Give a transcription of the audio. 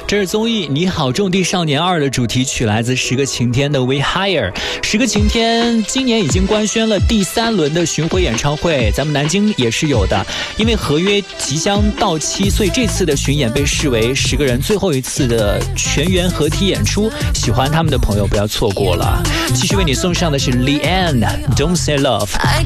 这是综艺《你好，种地少年2》的主题曲，来自十个晴天的 We Higher。十个晴天今年已经官宣了第3轮的巡回演唱会，咱们南京也是有的。因为合约即将到期，所以这次的巡演被视为10个人最后一次的全员合体演出。喜欢他们的朋友不要错过了。继续为你送上的是 Leanne Don't Say Love。